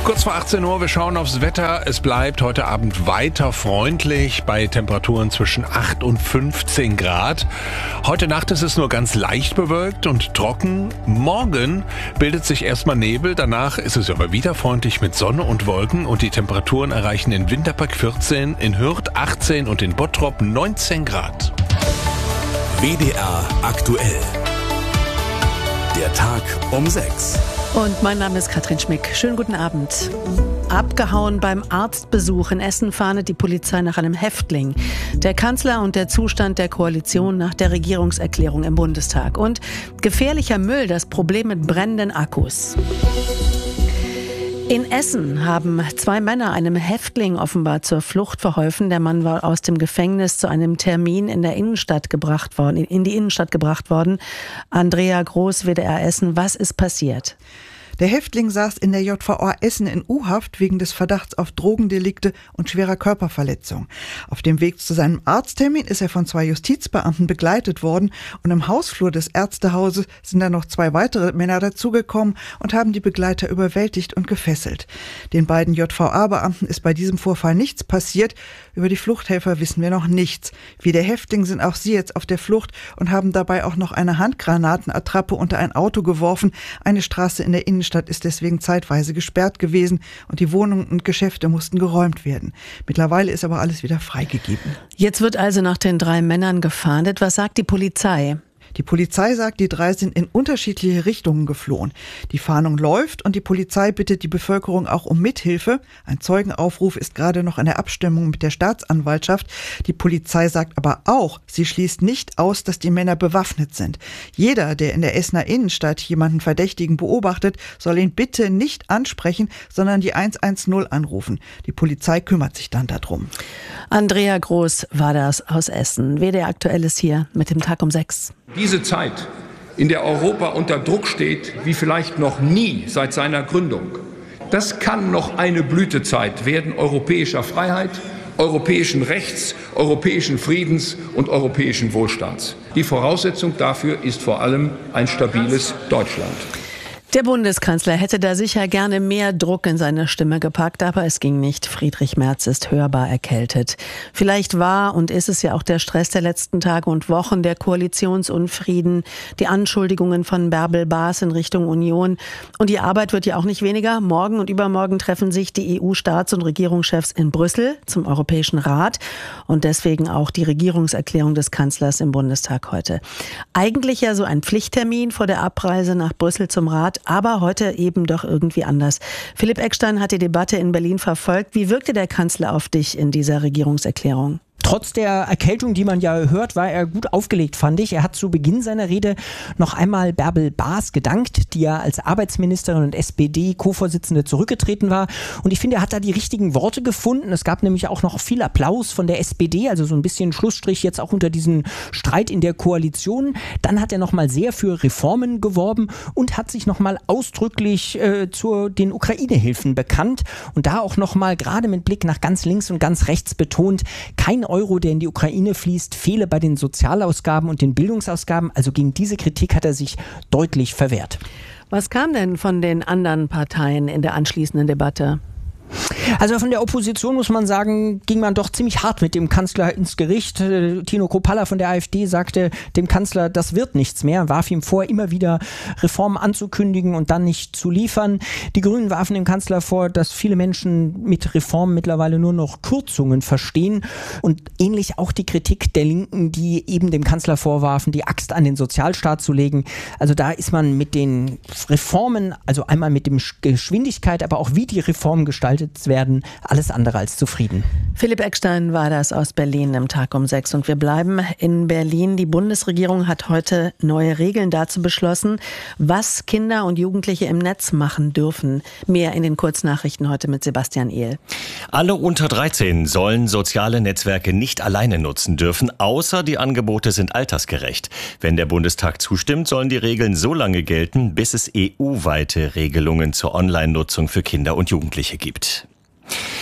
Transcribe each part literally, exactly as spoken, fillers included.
Kurz vor achtzehn Uhr, wir schauen aufs Wetter. Es bleibt heute Abend weiter freundlich bei Temperaturen zwischen acht und fünfzehn Grad. Heute Nacht ist es nur ganz leicht bewölkt und trocken. Morgen bildet sich erstmal Nebel, danach ist es aber wieder freundlich mit Sonne und Wolken und die Temperaturen erreichen in Winterberg vierzehn, in Hürth achtzehn und in Bottrop neunzehn Grad. W D R aktuell. Der Tag um sechs. Und mein Name ist Katrin Schmick. Schönen guten Abend. Abgehauen beim Arztbesuch in Essen fahndet die Polizei nach einem Häftling. Der Kanzler und der Zustand der Koalition nach der Regierungserklärung im Bundestag. Und gefährlicher Müll, das Problem mit brennenden Akkus. In Essen haben zwei Männer einem Häftling offenbar zur Flucht verholfen. Der Mann war aus dem Gefängnis zu einem Termin in der Innenstadt gebracht worden, in die Innenstadt gebracht worden. Andrea Groß, W D R Essen, was ist passiert? Der Häftling saß in der J V A Essen in U-Haft wegen des Verdachts auf Drogendelikte und schwerer Körperverletzung. Auf dem Weg zu seinem Arzttermin ist er von zwei Justizbeamten begleitet worden und im Hausflur des Ärztehauses sind dann noch zwei weitere Männer dazugekommen und haben die Begleiter überwältigt und gefesselt. Den beiden J V A-Beamten ist bei diesem Vorfall nichts passiert. Über die Fluchthelfer wissen wir noch nichts. Wie der Häftling sind auch sie jetzt auf der Flucht und haben dabei auch noch eine Handgranatenattrappe unter ein Auto geworfen. Eine Straße in der Innenstadt ist deswegen zeitweise gesperrt gewesen und die Wohnungen und Geschäfte mussten geräumt werden. Mittlerweile ist aber alles wieder freigegeben. Jetzt wird also nach den drei Männern gefahndet. Was sagt die Polizei? Die Polizei sagt, die drei sind in unterschiedliche Richtungen geflohen. Die Fahndung läuft und die Polizei bittet die Bevölkerung auch um Mithilfe. Ein Zeugenaufruf ist gerade noch in der Abstimmung mit der Staatsanwaltschaft. Die Polizei sagt aber auch, sie schließt nicht aus, dass die Männer bewaffnet sind. Jeder, der in der Essener Innenstadt jemanden Verdächtigen beobachtet, soll ihn bitte nicht ansprechen, sondern die eins eins null anrufen. Die Polizei kümmert sich dann darum. Andrea Groß war das aus Essen. W D R aktuell ist hier mit dem Tag um sechs. Diese Zeit, in der Europa unter Druck steht, wie vielleicht noch nie seit seiner Gründung, das kann noch eine Blütezeit werden europäischer Freiheit, europäischen Rechts, europäischen Friedens und europäischen Wohlstands. Die Voraussetzung dafür ist vor allem ein stabiles Deutschland. Der Bundeskanzler hätte da sicher gerne mehr Druck in seine Stimme gepackt, aber es ging nicht. Friedrich Merz ist hörbar erkältet. Vielleicht war und ist es ja auch der Stress der letzten Tage und Wochen, der Koalitionsunfrieden, die Anschuldigungen von Bärbel Baas in Richtung Union. Und die Arbeit wird ja auch nicht weniger. Morgen und übermorgen treffen sich die E U-Staats- und Regierungschefs in Brüssel zum Europäischen Rat und deswegen auch die Regierungserklärung des Kanzlers im Bundestag heute. Eigentlich ja so ein Pflichttermin vor der Abreise nach Brüssel zum Rat, aber heute eben doch irgendwie anders. Philipp Eckstein hat die Debatte in Berlin verfolgt. Wie wirkte der Kanzler auf dich in dieser Regierungserklärung? Trotz der Erkältung, die man ja hört, war er gut aufgelegt, fand ich. Er hat zu Beginn seiner Rede noch einmal Bärbel Baas gedankt, die ja als Arbeitsministerin und S P D-Co-Vorsitzende zurückgetreten war. Und ich finde, er hat da die richtigen Worte gefunden. Es gab nämlich auch noch viel Applaus von der S P D, also so ein bisschen Schlussstrich jetzt auch unter diesen Streit in der Koalition. Dann hat er noch mal sehr für Reformen geworben und hat sich noch mal ausdrücklich äh, zu den Ukraine-Hilfen bekannt. Und da auch noch mal gerade mit Blick nach ganz links und ganz rechts betont, kein Euro, der in die Ukraine fließt, fehle bei den Sozialausgaben und den Bildungsausgaben. Also gegen diese Kritik hat er sich deutlich verwehrt. Was kam denn von den anderen Parteien in der anschließenden Debatte? Also von der Opposition muss man sagen, ging man doch ziemlich hart mit dem Kanzler ins Gericht. Tino Kruppalla von der AfD sagte dem Kanzler, das wird nichts mehr, warf ihm vor, immer wieder Reformen anzukündigen und dann nicht zu liefern. Die Grünen warfen dem Kanzler vor, dass viele Menschen mit Reformen mittlerweile nur noch Kürzungen verstehen und ähnlich auch die Kritik der Linken, die eben dem Kanzler vorwarfen, die Axt an den Sozialstaat zu legen. Also da ist man mit den Reformen, also einmal mit dem Geschwindigkeit, aber auch wie die Reformen gestaltet werden, alles andere als zufrieden. Philipp Eckstein war das aus Berlin im Tag um sechs und wir bleiben in Berlin. Die Bundesregierung hat heute neue Regeln dazu beschlossen, was Kinder und Jugendliche im Netz machen dürfen. Mehr in den Kurznachrichten heute mit Sebastian Ehl. Alle unter dreizehn sollen soziale Netzwerke nicht alleine nutzen dürfen, außer die Angebote sind altersgerecht. Wenn der Bundestag zustimmt, sollen die Regeln so lange gelten, bis es E U-weite Regelungen zur Online-Nutzung für Kinder und Jugendliche gibt.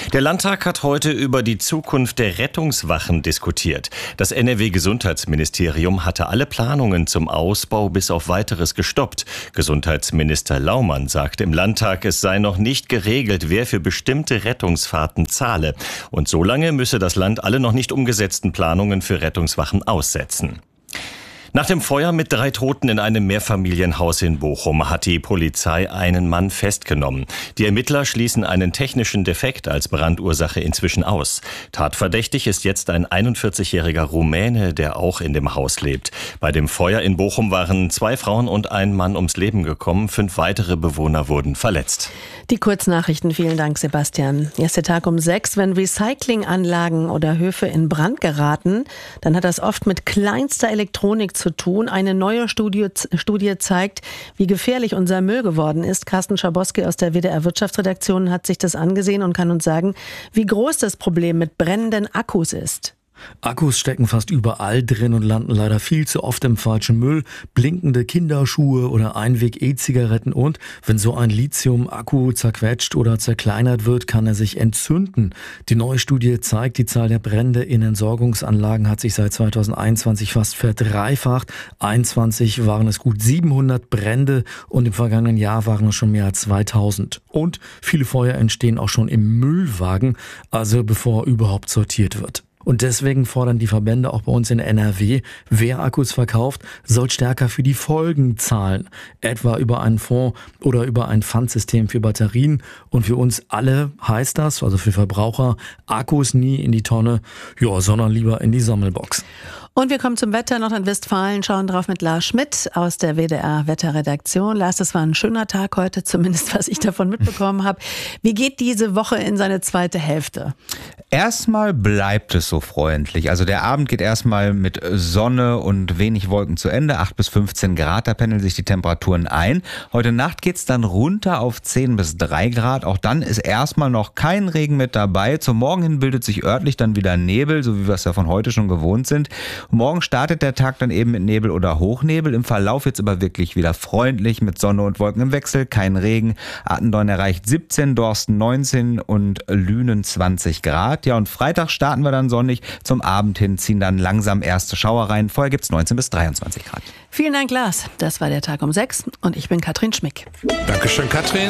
Der Landtag hat heute über die Zukunft der Rettungswachen diskutiert. Das N R W-Gesundheitsministerium hatte alle Planungen zum Ausbau bis auf Weiteres gestoppt. Gesundheitsminister Laumann sagte im Landtag, es sei noch nicht geregelt, wer für bestimmte Rettungsfahrten zahle. Und solange müsse das Land alle noch nicht umgesetzten Planungen für Rettungswachen aussetzen. Nach dem Feuer mit drei Toten in einem Mehrfamilienhaus in Bochum hat die Polizei einen Mann festgenommen. Die Ermittler schließen einen technischen Defekt als Brandursache inzwischen aus. Tatverdächtig ist jetzt ein einundvierzigjähriger Rumäne, der auch in dem Haus lebt. Bei dem Feuer in Bochum waren zwei Frauen und ein Mann ums Leben gekommen. Fünf weitere Bewohner wurden verletzt. Die Kurznachrichten, vielen Dank, Sebastian. Erster Tag um sechs. Wenn Recyclinganlagen oder Höfe in Brand geraten, dann hat das oft mit kleinster Elektronik zu tun. Eine neue Studie, Studie zeigt, wie gefährlich unser Müll geworden ist. Carsten Schabowski aus der W D R Wirtschaftsredaktion hat sich das angesehen und kann uns sagen, wie groß das Problem mit brennenden Akkus ist. Akkus stecken fast überall drin und landen leider viel zu oft im falschen Müll. Blinkende Kinderschuhe oder Einweg-E-Zigaretten und wenn so ein Lithium-Akku zerquetscht oder zerkleinert wird, kann er sich entzünden. Die neue Studie zeigt, die Zahl der Brände in Entsorgungsanlagen hat sich seit zweitausendeinundzwanzig fast verdreifacht. einundzwanzig waren es gut siebenhundert Brände und im vergangenen Jahr waren es schon mehr als zweitausend. Und viele Feuer entstehen auch schon im Müllwagen, also bevor überhaupt sortiert wird. Und deswegen fordern die Verbände auch bei uns in N R W, wer Akkus verkauft, soll stärker für die Folgen zahlen. Etwa über einen Fonds oder über ein Pfandsystem für Batterien. Und für uns alle heißt das, also für Verbraucher, Akkus nie in die Tonne, ja, sondern lieber in die Sammelbox. Und wir kommen zum Wetter. Nordrhein-Westfalen schauen drauf mit Lars Schmidt aus der W D R Wetterredaktion. Lars, das war ein schöner Tag heute, zumindest was ich davon mitbekommen habe. Wie geht diese Woche in seine zweite Hälfte? Erstmal bleibt es so freundlich. Also der Abend geht erstmal mit Sonne und wenig Wolken zu Ende. acht bis fünfzehn Grad, da pendeln sich die Temperaturen ein. Heute Nacht geht's dann runter auf zehn bis drei Grad. Auch dann ist erstmal noch kein Regen mit dabei. Zum Morgen hin bildet sich örtlich dann wieder Nebel, so wie wir es ja von heute schon gewohnt sind. Morgen startet der Tag dann eben mit Nebel oder Hochnebel. Im Verlauf jetzt aber wirklich wieder freundlich mit Sonne und Wolken im Wechsel. Kein Regen. Attendorn erreicht siebzehn, Dorsten neunzehn und Lünen zwanzig Grad. Ja, und Freitag starten wir dann sonnig. Zum Abend hin ziehen dann langsam erste Schauer rein. Vorher gibt es neunzehn bis dreiundzwanzig Grad. Vielen Dank, Lars. Das war der Tag um sechs und ich bin Katrin Schmick. Dankeschön, Katrin.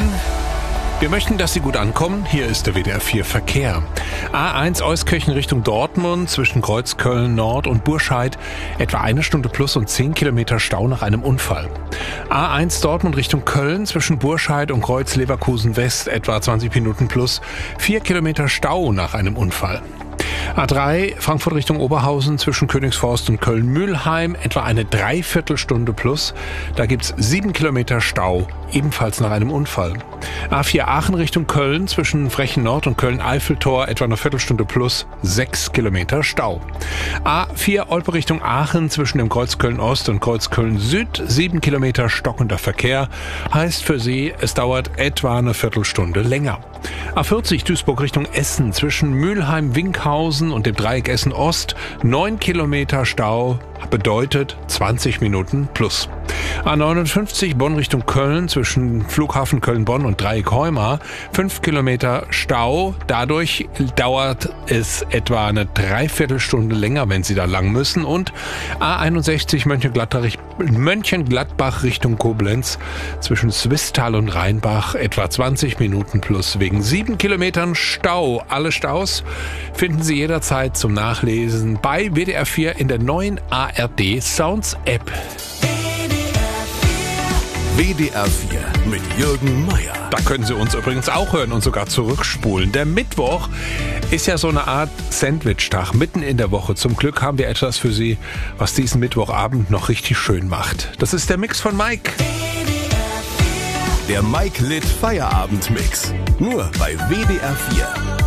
Wir möchten, dass Sie gut ankommen. Hier ist der W D R vier Verkehr. A eins Euskirchen Richtung Dortmund zwischen Kreuzköln Nord und Burscheid. Etwa eine Stunde plus und zehn Kilometer Stau nach einem Unfall. A eins Dortmund Richtung Köln zwischen Burscheid und Kreuz Leverkusen West. Etwa zwanzig Minuten plus vier Kilometer Stau nach einem Unfall. A drei Frankfurt Richtung Oberhausen zwischen Königsforst und Köln-Mülheim etwa eine Dreiviertelstunde plus. Da gibt's sieben Kilometer Stau, ebenfalls nach einem Unfall. A vier Aachen Richtung Köln zwischen Frechen Nord und Köln-Eiffeltor etwa eine Viertelstunde plus, sechs Kilometer Stau. A vier Olpe Richtung Aachen zwischen dem Kreuz Köln-Ost und Kreuz Köln-Süd, sieben Kilometer stockender Verkehr. Heißt für Sie, es dauert etwa eine Viertelstunde länger. A vierzig Duisburg Richtung Essen zwischen Mülheim-Winkhausen und dem Dreieck Essen-Ost, neun Kilometer Stau, bedeutet zwanzig Minuten plus. A neunundfünfzig Bonn Richtung Köln zwischen Flughafen Köln-Bonn und Dreieck Heumar, fünf Kilometer Stau. Dadurch dauert es etwa eine Dreiviertelstunde länger, wenn Sie da lang müssen. Und A einundsechzig Mönchengladbach, Mönchengladbach Richtung Koblenz zwischen Swisttal und Rheinbach etwa zwanzig Minuten plus wegen sieben Kilometern Stau. Alle Staus finden Sie jederzeit zum Nachlesen bei W D R vier in der neuen A R D Sounds App. W D R vier mit Jürgen Meier. Da können Sie uns übrigens auch hören und sogar zurückspulen. Der Mittwoch ist ja so eine Art Sandwich-Tag mitten in der Woche. Zum Glück haben wir etwas für Sie, was diesen Mittwochabend noch richtig schön macht. Das ist der Mix von Mike. Der Mike Litt Feierabend-Mix. Nur bei W D R vier.